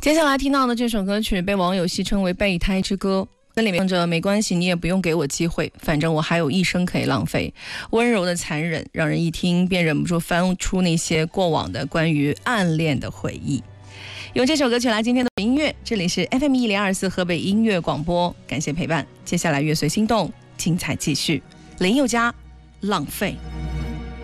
接下来听到的这首歌曲被网友戏称为备胎之歌，那里面唱着没关系，你也不用给我机会，反正我还有一生可以浪费，温柔的残忍，让人一听便忍不住翻出那些过往的关于暗恋的回忆。用这首歌曲来今天的音乐，这里是 FM1024 河北音乐广播，感谢陪伴，接下来乐随心动，精彩继续，林宥嘉浪费。